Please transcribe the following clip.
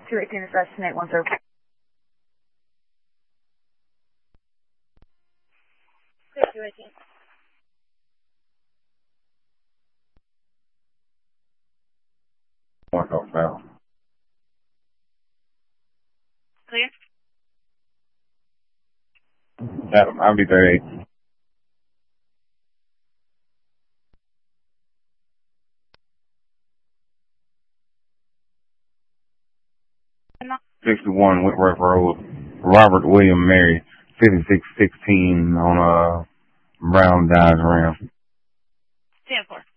218 is estimate 10. Clear 218. South. Clear? I'll be 38. No. 61 Whitworth Road, Robert William Mary, 5616 on Brown Dodge Ram. 10-4.